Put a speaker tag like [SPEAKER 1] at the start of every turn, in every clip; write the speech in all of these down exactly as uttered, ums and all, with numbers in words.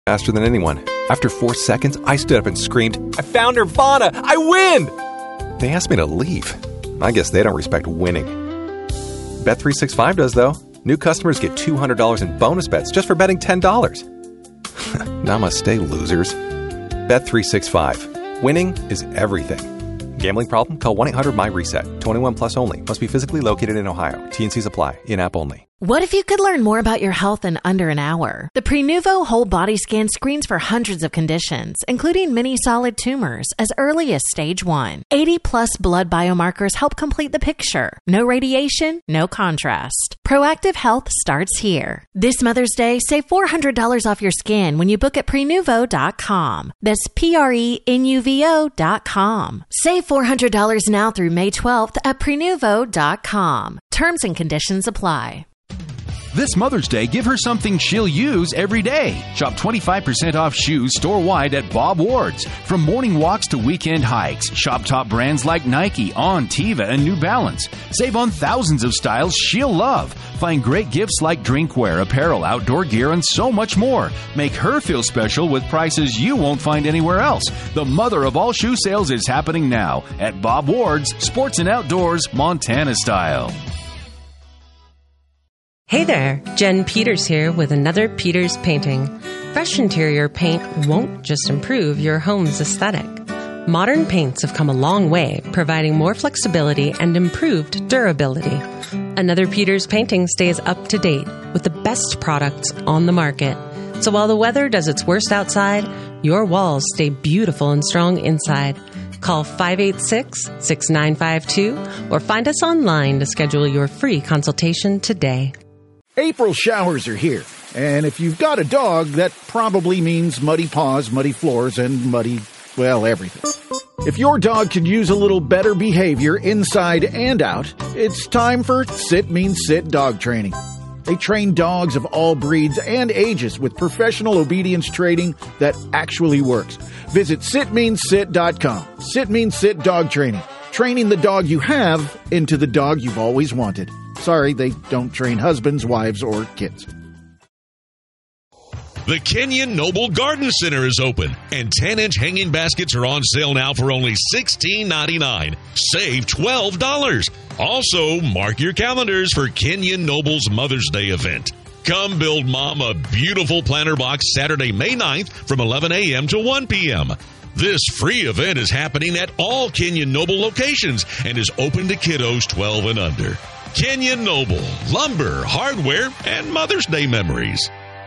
[SPEAKER 1] faster than anyone. After four seconds, I stood up and screamed, "I found Nirvana! I win!" They asked me to leave. I guess they don't respect winning. Bet three sixty-five does, though. New customers get two hundred dollars in bonus bets just for betting ten dollars. Namaste, losers. Bet three sixty-five. Winning is everything. Gambling problem? Call one eight hundred my reset. twenty-one plus only. Must be physically located in Ohio. T N Cs apply. In-app only.
[SPEAKER 2] What if you could learn more about your health in under an hour? The Prenuvo Whole Body Scan screens for hundreds of conditions, including many solid tumors, as early as stage one. eighty plus blood biomarkers help complete the picture. No radiation, no contrast. Proactive health starts here. This Mother's Day, save four hundred dollars off your scan when you book at prenuvo dot com. That's P R E N U V O dot com. Save four hundred dollars now through May twelfth at prenuvo dot com. Terms and conditions apply.
[SPEAKER 3] This Mother's Day, give her something she'll use every day. Shop twenty-five percent off shoes store-wide at Bob Ward's. From morning walks to weekend hikes, shop top brands like Nike, On, Teva, and New Balance. Save on thousands of styles she'll love. Find great gifts like drinkware, apparel, outdoor gear, and so much more. Make her feel special with prices you won't find anywhere else. The mother of all shoe sales is happening now at Bob Ward's, Sports and Outdoors, Montana style.
[SPEAKER 4] Hey there, Jen Peters here with another Peters Painting. Fresh interior paint won't just improve your home's aesthetic. Modern paints have come a long way, providing more flexibility and improved durability. Another Peters Painting stays up to date with the best products on the market. So while the weather does its worst outside, your walls stay beautiful and strong inside. Call five eight six, six nine five two or find us online to schedule your free consultation today.
[SPEAKER 5] April showers are here, and if you've got a dog, that probably means muddy paws, muddy floors, and muddy, well, everything. If your dog could use a little better behavior inside and out, it's time for Sit Means Sit dog training. They train dogs of all breeds and ages with professional obedience training that actually works. Visit sit means sit dot com. Sit Means Sit dog training. Training the dog you have into the dog you've always wanted. Sorry, they don't train husbands, wives, or kids.
[SPEAKER 6] The Kenyon Noble Garden Center is open, and ten-inch hanging baskets are on sale now for only sixteen ninety-nine. Save twelve dollars. Also, mark your calendars for Kenyon Noble's Mother's Day event. Come build Mom a beautiful planter box Saturday, May ninth from eleven a.m. to one p.m. This free event is happening at all Kenyon Noble locations and is open to kiddos twelve and under. Kenyon Noble, lumber, hardware, and Mother's Day memories.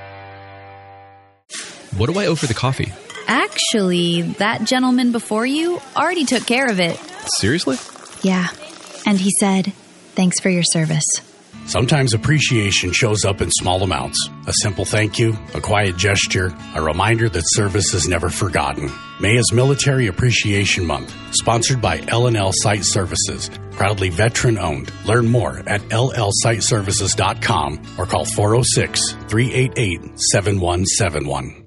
[SPEAKER 7] What do I owe for the coffee?
[SPEAKER 8] Actually, that gentleman before you already took care of it.
[SPEAKER 7] Seriously?
[SPEAKER 8] Yeah. And he said, thanks for your service.
[SPEAKER 9] Sometimes appreciation shows up in small amounts. A simple thank you, a quiet gesture, a reminder that service is never forgotten. May is Military Appreciation Month, sponsored by L and L Site Services, proudly veteran-owned. Learn more at L L site services dot com or call four oh six, three eight eight, seven one seven one.